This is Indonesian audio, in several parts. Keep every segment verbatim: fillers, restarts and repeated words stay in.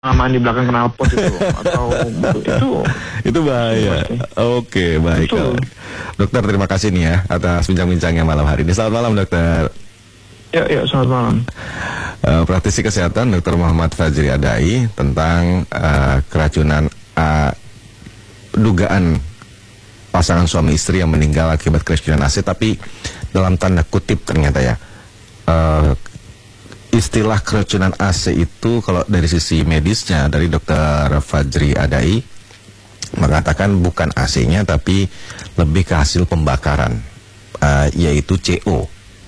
Aman di belakang knalpot itu atau itu itu bahaya. Oke, baik. Betul. Dokter, terima kasih nih ya atas bincang-bincangnya malam hari ini. Selamat malam, dokter. Ya, ya, selamat malam. Uh, praktisi kesehatan dokter Muhammad Fajri Adai tentang uh, keracunan uh, dugaan pasangan suami istri yang meninggal akibat keracunan A C, tapi dalam tanda kutip ternyata ya. Uh, Istilah keracunan A C itu kalau dari sisi medisnya dari dokter Fajri Adai mengatakan bukan A C-nya tapi lebih ke hasil pembakaran, uh, yaitu C O, uh,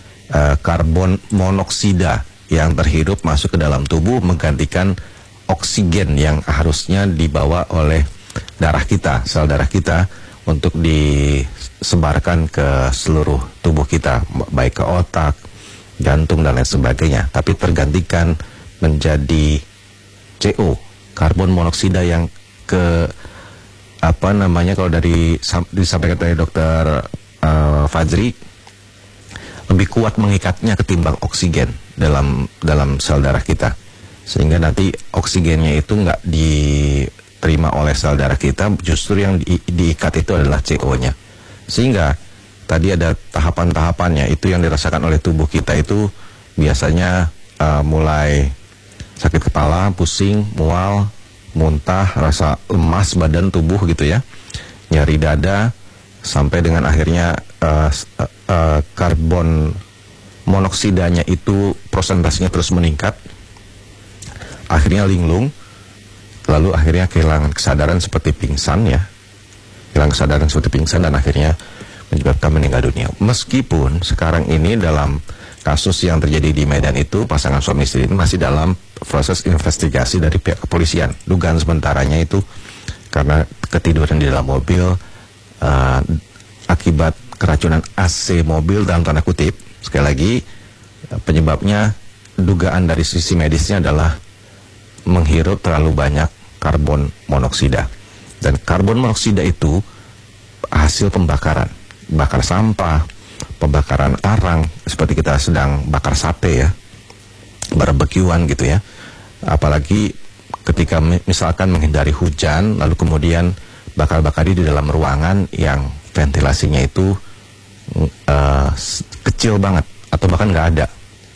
karbon monoksida yang terhirup masuk ke dalam tubuh menggantikan oksigen yang harusnya dibawa oleh darah kita, sel darah kita untuk disebarkan ke seluruh tubuh kita, baik ke otak, jantung dan lain sebagainya, tapi tergantikan menjadi C O, karbon monoksida yang ke apa namanya kalau dari disampaikan dari dokter uh, Fajri lebih kuat mengikatnya ketimbang oksigen dalam dalam sel darah kita, sehingga nanti oksigennya itu nggak diterima oleh sel darah kita, justru yang di, diikat itu adalah C O-nya, sehingga tadi ada tahapan-tahapannya. Itu yang dirasakan oleh tubuh kita itu biasanya uh, mulai sakit kepala, pusing, mual, muntah, rasa lemas badan tubuh gitu ya, nyeri dada, sampai dengan akhirnya uh, uh, karbon monoksidanya itu prosentasenya terus meningkat, akhirnya linglung, lalu akhirnya kehilangan kesadaran seperti pingsan ya, kehilangan kesadaran seperti pingsan dan akhirnya menyebabkan meninggal dunia. Meskipun sekarang ini dalam kasus yang terjadi di Medan itu pasangan suami istri ini masih dalam proses investigasi dari pihak kepolisian. Dugaan sementaranya itu karena ketiduran di dalam mobil uh, akibat keracunan A C mobil dalam tanda kutip. Sekali lagi penyebabnya dugaan dari sisi medisnya adalah menghirup terlalu banyak karbon monoksida. Dan karbon monoksida itu hasil pembakaran, bakar sampah, pembakaran arang, seperti kita sedang bakar sate ya, barbekyuan gitu ya. Apalagi ketika misalkan menghindari hujan, lalu kemudian bakar-bakar di dalam ruangan yang ventilasinya itu uh, kecil banget atau bahkan nggak ada.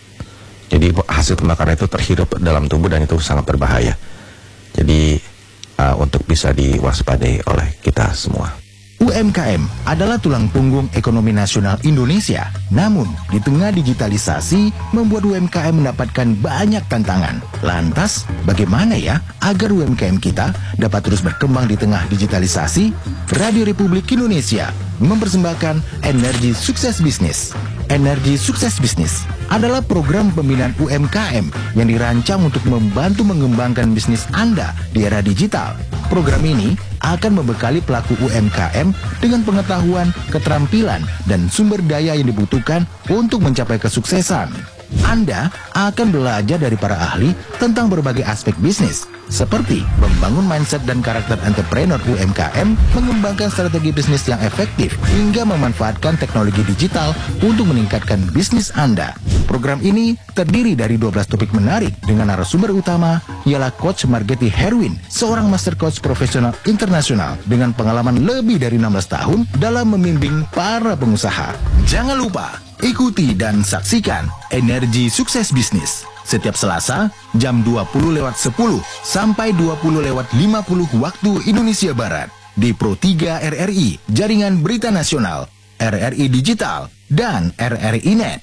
Jadi hasil pembakaran itu terhirup dalam tubuh dan itu sangat berbahaya. Jadi uh, untuk bisa diwaspadai oleh kita semua. U M K M adalah tulang punggung ekonomi nasional Indonesia. Namun, di tengah digitalisasi, membuat U M K M mendapatkan banyak tantangan. Lantas, bagaimana ya agar U M K M kita dapat terus berkembang di tengah digitalisasi? Radio Republik Indonesia mempersembahkan Energi Sukses Bisnis. Energi Sukses Bisnis adalah program pembinaan U M K M yang dirancang untuk membantu mengembangkan bisnis Anda di era digital. Program ini akan membekali pelaku U M K M dengan pengetahuan, keterampilan, dan sumber daya yang dibutuhkan untuk mencapai kesuksesan. Anda akan belajar dari para ahli tentang berbagai aspek bisnis, seperti membangun mindset dan karakter entrepreneur U M K M, mengembangkan strategi bisnis yang efektif, hingga memanfaatkan teknologi digital untuk meningkatkan bisnis Anda. Program ini terdiri dari dua belas topik menarik dengan narasumber utama ialah Coach Margeti Herwin, seorang master coach profesional internasional dengan pengalaman lebih dari enam belas tahun dalam membimbing para pengusaha. Jangan lupa ikuti dan saksikan Energi Sukses Bisnis setiap Selasa jam dua puluh lewat sepuluh sampai dua puluh lewat lima puluh waktu Indonesia Barat di Pro tiga R R I, Jaringan Berita Nasional, R R I Digital, dan R R I Net.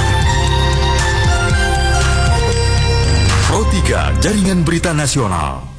Pro tiga Jaringan Berita Nasional.